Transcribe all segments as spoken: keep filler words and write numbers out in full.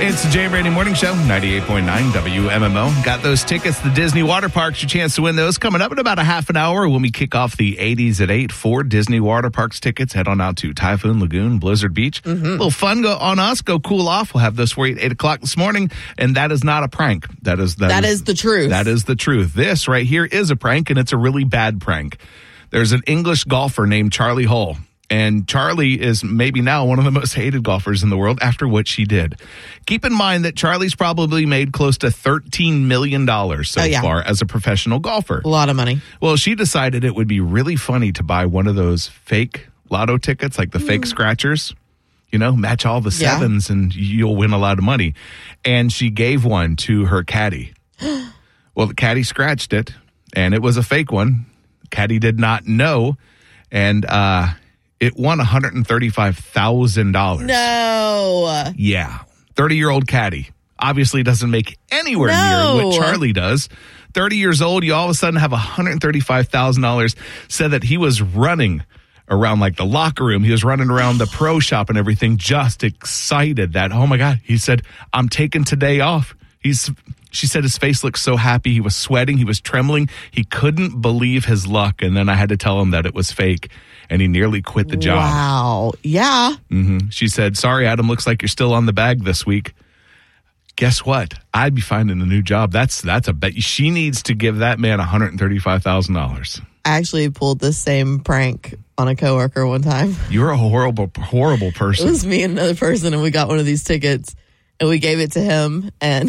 It's the Jay and Brandy Morning Show, ninety-eight point nine W M M O. Got those tickets to Disney Water Parks. Your chance to win those coming up in about a half an hour when we kick off the eighties at eight. Four Disney Water Parks tickets. Head on out to Typhoon Lagoon, Blizzard Beach. Mm-hmm. A little fun go on us. Go cool off. We'll have those for you at eight o'clock this morning. And that is not a prank. That is that, that is, is the truth. That is the truth. This right here is a prank, and it's a really bad prank. There's an English golfer named Charlie Hull. And Charlie is maybe now one of the most hated golfers in the world after what she did. Keep in mind that Charlie's probably made close to thirteen million dollars so oh, yeah. far as a professional golfer. A lot of money. Well, she decided it would be really funny to buy one of those fake lotto tickets, like the mm. fake scratchers. You know, match all the sevens yeah. and you'll win a lot of money. And she gave one to her caddy. Well, the caddy scratched it, and it was a fake one. Caddy did not know, and uh it won one hundred thirty-five thousand dollars. No. Yeah. thirty-year-old caddy. Obviously doesn't make anywhere no. near what Charlie does. thirty years old, you all of a sudden have one hundred thirty-five thousand dollars. Said that he was running around like the locker room. He was running around the pro shop and everything, just excited that, oh my God, he said, I'm taking today off. He's... She said his face looked so happy. He was sweating. He was trembling. He couldn't believe his luck. And then I had to tell him that it was fake. And he nearly quit the job. Wow. Yeah. Mm-hmm. She said, sorry, Adam, looks like you're still on the bag this week. Guess what? I'd be finding a new job. That's that's a bet. She needs to give that man one hundred thirty-five thousand dollars. I actually pulled this same prank on a coworker one time. You're a horrible, horrible person. It was me and another person, and we got one of these tickets, and we gave it to him, and...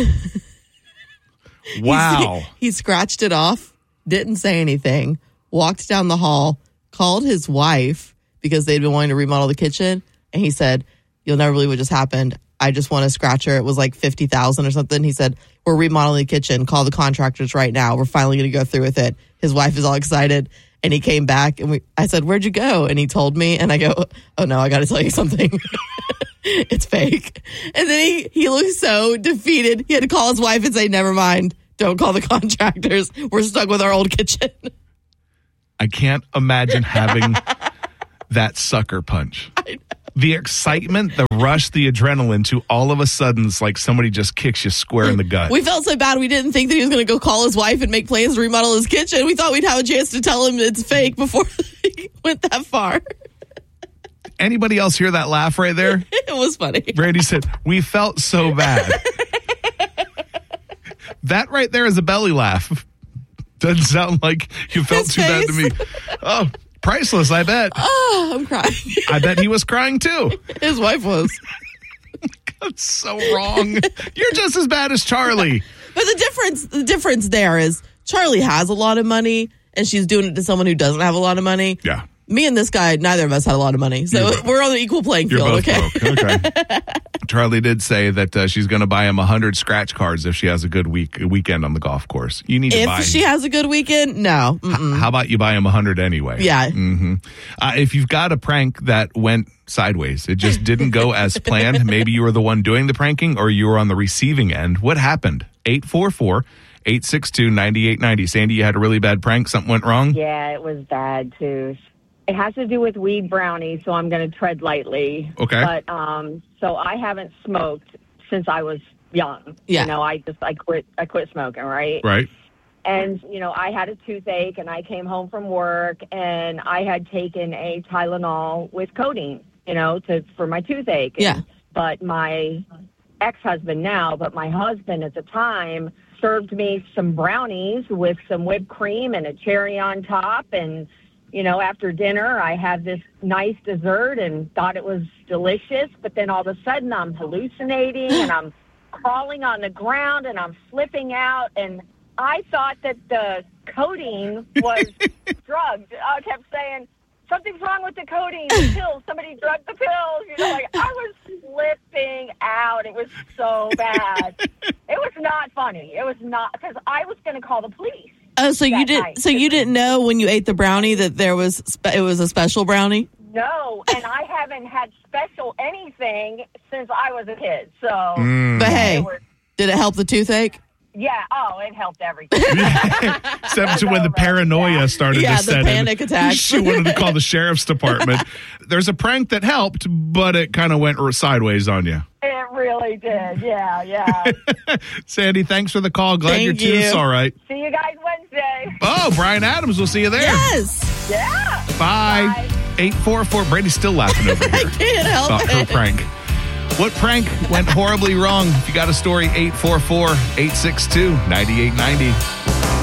Wow. He, he scratched it off, didn't say anything, walked down the hall, called his wife because they'd been wanting to remodel the kitchen. And he said, you'll never believe what just happened. I just want a scratcher. It was like fifty thousand dollars or something. He said, we're remodeling the kitchen. Call the contractors right now. We're finally going to go through with it. His wife is all excited. And he came back and we, I said, where'd you go? And he told me, and I go, oh no, I got to tell you something. It's fake. And then he, he looked so defeated. He had to call his wife and say, never mind. Don't call the contractors. We're stuck with our old kitchen. I can't imagine having that sucker punch. I know. The excitement, the rush, the adrenaline to all of a sudden it's like somebody just kicks you square in the gut. We felt so bad. We didn't think that he was going to go call his wife and make plans to remodel his kitchen. We thought we'd have a chance to tell him it's fake before he went that far. Anybody else hear that laugh right there? It was funny. Brandy said, we felt so bad. That right there is a belly laugh. Doesn't sound like you felt His too face. bad to me. Oh, priceless, I bet. Oh, I'm crying. I bet he was crying too. His wife was. That's so wrong. You're just as bad as Charlie. But the difference, the difference there is Charlie has a lot of money and she's doing it to someone who doesn't have a lot of money. Yeah. Me and this guy, neither of us had a lot of money. So we're on the equal playing You're field, both okay? broke. Okay. Charlie did say that uh, she's going to buy him one hundred scratch cards if she has a good week a weekend on the golf course. You need to if buy. If she has a good weekend, no. H- how about you buy him one hundred anyway? Yeah. Mm-hmm. Uh, if you've got a prank that went sideways, it just didn't go as planned, maybe you were the one doing the pranking or you were on the receiving end. What happened? eight four four, eight six two, nine eight nine zero. Sandy, you had a really bad prank. Something went wrong? Yeah, it was bad, too. It has to do with weed brownies, so I'm going to tread lightly. Okay. But um, so I haven't smoked since I was young. Yeah. You know, I just I quit I quit smoking, right? Right. And you know, I had a toothache, and I came home from work, and I had taken a Tylenol with codeine, you know, to for my toothache. Yeah. And, but my ex-husband now, but my husband at the time served me some brownies with some whipped cream and a cherry on top, and you know, after dinner, I had this nice dessert and thought it was delicious. But then all of a sudden, I'm hallucinating and I'm crawling on the ground and I'm flipping out. And I thought that the codeine was drugged. I kept saying, something's wrong with the codeine, the pills. Somebody drugged the pills. You know, like I was flipping out. It was so bad. It was not funny. It was not, because I was going to call the police. Oh, so you did. Night. So you didn't know when you ate the brownie that there was spe- it was a special brownie? No, and I haven't had special anything since I was a kid. So, Mm. But hey, were, did it help the toothache? yeah. Oh, it helped everything. Except to when the paranoia started Yeah, to the set panic in. attacks. She wanted to call the sheriff's department. There's a prank that helped, but it kind of went sideways on you. It really did. Yeah, yeah. Sandy, thanks for the call. Glad Thank your tooth's you. all right. See you guys Wednesday. Oh, Brian Adams, we'll see you there. Yes. Yeah. Bye. Bye. eight four four. Brady's still laughing over I here. can't help About her it. prank. What prank went horribly wrong? If you got a story, eight four four, eight six two, nine eight nine zero.